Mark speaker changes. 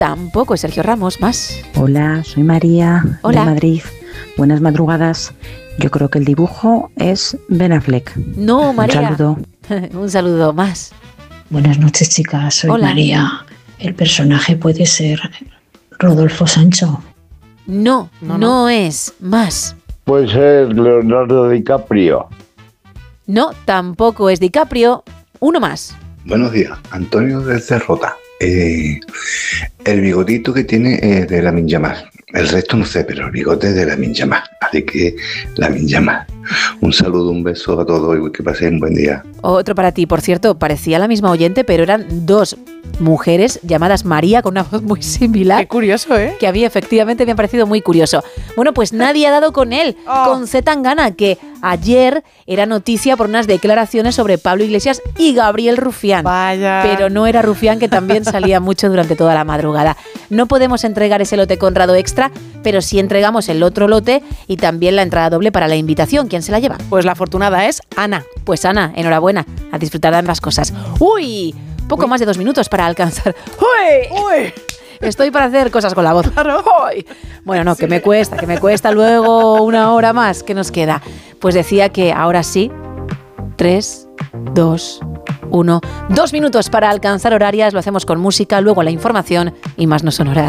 Speaker 1: tampoco es Sergio Ramos. Más.
Speaker 2: Hola, soy María de Madrid. Buenas madrugadas. Yo creo que el dibujo es Ben Affleck.
Speaker 1: No, María.
Speaker 2: Un saludo.
Speaker 1: Un saludo. Más.
Speaker 3: Buenas noches, chicas. Soy
Speaker 1: Hola.
Speaker 3: María. El personaje puede ser Rodolfo Sancho.
Speaker 1: No es. Más.
Speaker 4: Puede ser Leonardo DiCaprio.
Speaker 1: No, tampoco es DiCaprio. Uno más.
Speaker 5: Buenos días, Antonio desde Rota. El bigotito que tiene de Lamine Yamal. El resto no sé, pero el bigote es de Lamine Yamal. Así que Lamine Yamal. Un saludo, un beso a todos y que pasen un buen día.
Speaker 1: Otro para ti. Por cierto, parecía la misma oyente, pero eran dos mujeres llamadas María con una voz muy similar.
Speaker 6: Qué curioso, ¿eh?
Speaker 1: Que a mí efectivamente me ha parecido muy curioso. Bueno, pues nadie ha dado con él, con Z Tangana, que ayer era noticia por unas declaraciones sobre Pablo Iglesias y Gabriel Rufián.
Speaker 6: Vaya.
Speaker 1: Pero no era Rufián, que también salía mucho durante toda la madrugada. No podemos entregar ese lote Conrado extra, pero sí entregamos el otro lote y también la entrada doble para la invitación. ¿Quién se la lleva?
Speaker 6: Pues la afortunada es Ana.
Speaker 1: Pues Ana, enhorabuena, a disfrutar de ambas cosas. ¡Uy! Poco más de 2 minutos para alcanzar. ¡Uy! Estoy para hacer cosas con la voz.
Speaker 6: Claro.
Speaker 1: ¡Uy! Bueno, no, que me cuesta luego una hora más. ¿Qué nos queda? Pues decía que ahora sí, 3, 2, 1. 2 minutos para alcanzar horarias, lo hacemos con música, luego la información y más no sonoras.